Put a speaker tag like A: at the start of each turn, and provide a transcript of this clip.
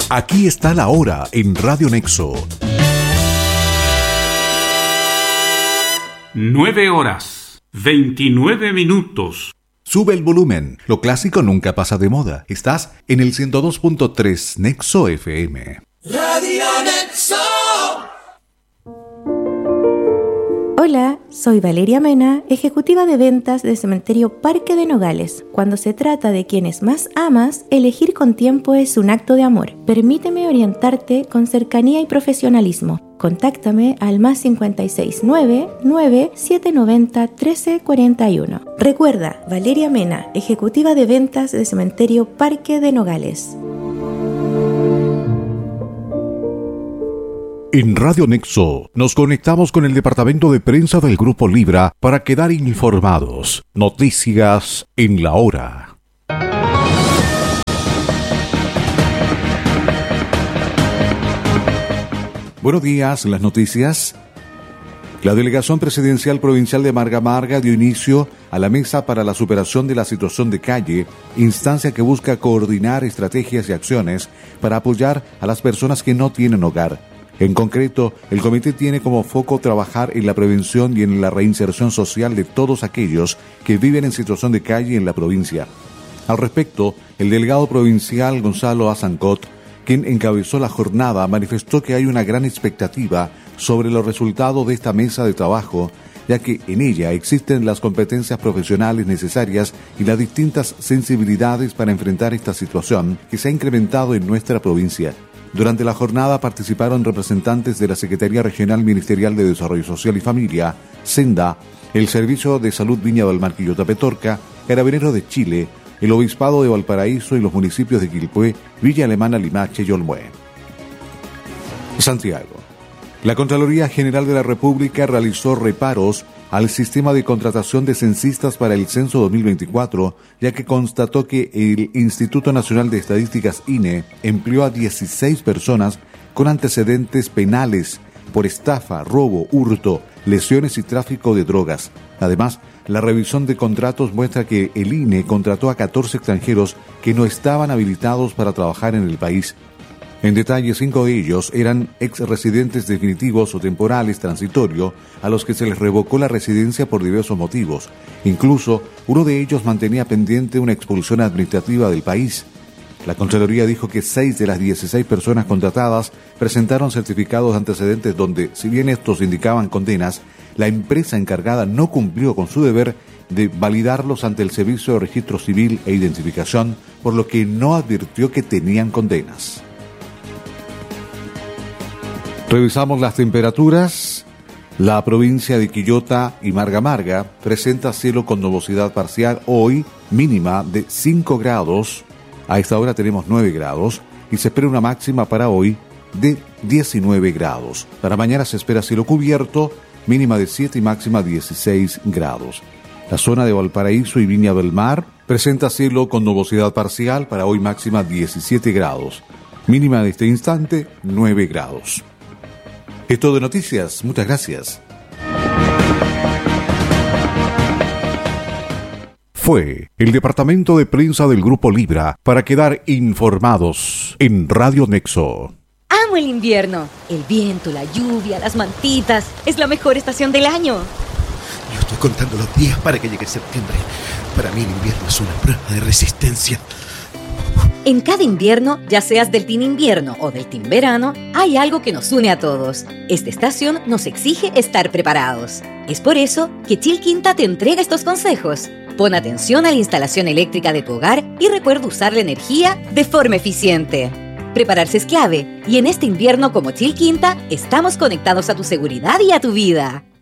A: Aquí está la hora en Radio Nexo.
B: 9:29.
A: Sube el volumen. Lo clásico nunca pasa de moda. Estás en el 102.3 Nexo FM.
C: Radio Nexo.
D: Hola, soy Valeria Mena, ejecutiva de ventas de Cementerio Parque de Nogales. Cuando se trata de quienes más amas, elegir con tiempo es un acto de amor. Permíteme orientarte con cercanía y profesionalismo. Contáctame al +569 9790 1341. Recuerda, Valeria Mena, ejecutiva de ventas de Cementerio Parque de Nogales.
A: En Radio Nexo nos conectamos con el departamento de prensa del Grupo Libra para quedar informados. Noticias en la hora. Buenos días, las noticias. La Delegación Presidencial Provincial de Marga Marga dio inicio a la Mesa para la Superación de la Situación de Calle, instancia que busca coordinar estrategias y acciones para apoyar a las personas que no tienen hogar. En concreto, el comité tiene como foco trabajar en la prevención y en la reinserción social de todos aquellos que viven en situación de calle en la provincia. Al respecto, el delegado provincial Gonzalo Azancot, quien encabezó la jornada, manifestó que hay una gran expectativa sobre los resultados de esta mesa de trabajo, ya que en ella existen las competencias profesionales necesarias y las distintas sensibilidades para enfrentar esta situación que se ha incrementado en nuestra provincia. Durante la jornada participaron representantes de la Secretaría Regional Ministerial de Desarrollo Social y Familia, Senda, el Servicio de Salud Viña del Mar Quillota Petorca, Carabineros de Chile, el Obispado de Valparaíso y los municipios de Quilpué, Villa Alemana, Limache y Olmué. Santiago. La Contraloría General de la República realizó reparos al sistema de contratación de censistas para el censo 2024, ya que constató que el Instituto Nacional de Estadísticas INE empleó a 16 personas con antecedentes penales por estafa, robo, hurto, lesiones y tráfico de drogas. Además, la revisión de contratos muestra que el INE contrató a 14 extranjeros que no estaban habilitados para trabajar en el país. En detalle, 5 de ellos eran ex-residentes definitivos o temporales transitorio a los que se les revocó la residencia por diversos motivos. Incluso, uno de ellos mantenía pendiente una expulsión administrativa del país. La Contraloría dijo que 6 de las 16 personas contratadas presentaron certificados de antecedentes donde, si bien estos indicaban condenas, la empresa encargada no cumplió con su deber de validarlos ante el Servicio de Registro Civil e Identificación, por lo que no advirtió que tenían condenas. Revisamos las temperaturas. La provincia de Quillota y Marga Marga presenta cielo con nubosidad parcial hoy, mínima de 5 grados. A esta hora tenemos 9 grados y se espera una máxima para hoy de 19 grados. Para mañana se espera cielo cubierto, mínima de 7 y máxima 16 grados. La zona de Valparaíso y Viña del Mar presenta cielo con nubosidad parcial, para hoy máxima 17 grados. Mínima de este instante 9 grados. Es todo de noticias. Muchas gracias. Fue el departamento de prensa del Grupo Libra para quedar informados en Radio Nexo.
E: Amo el invierno. El viento, la lluvia, las mantitas. Es la mejor estación del año.
C: Yo estoy contando los días para que llegue septiembre. Para mí el invierno es una prueba de resistencia.
E: En cada invierno, ya seas del team invierno o del team verano, hay algo que nos une a todos. Esta estación nos exige estar preparados. Es por eso que Chilquinta te entrega estos consejos. Pon atención a la instalación eléctrica de tu hogar y recuerda usar la energía de forma eficiente. Prepararse es clave y en este invierno como Chilquinta estamos conectados a tu seguridad y a tu vida.